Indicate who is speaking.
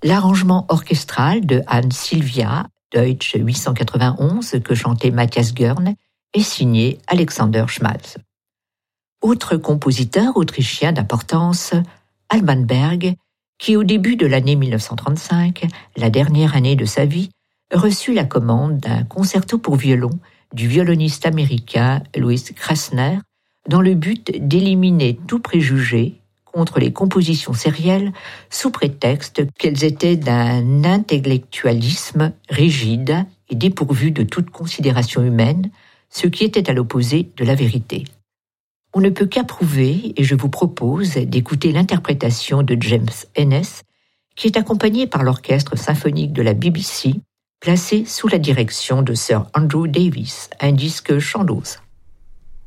Speaker 1: L'arrangement orchestral de Hans Sylvia, Deutsch 891, que chantait Matthias Görn, est signé Alexander Schmalz. Autre compositeur autrichien d'importance, Alban Berg, qui au début de l'année 1935, la dernière année de sa vie, reçut la commande d'un concerto pour violon du violoniste américain Louis Krasner, dans le but d'éliminer tout préjugé contre les compositions sérielles sous prétexte qu'elles étaient d'un intellectualisme rigide et dépourvu de toute considération humaine, ce qui était à l'opposé de la vérité. On ne peut qu'approuver, et je vous propose d'écouter l'interprétation de James Ennis, qui est accompagnée par l'orchestre symphonique de la BBC, placé sous la direction de Sir Andrew Davis, un disque Chandos.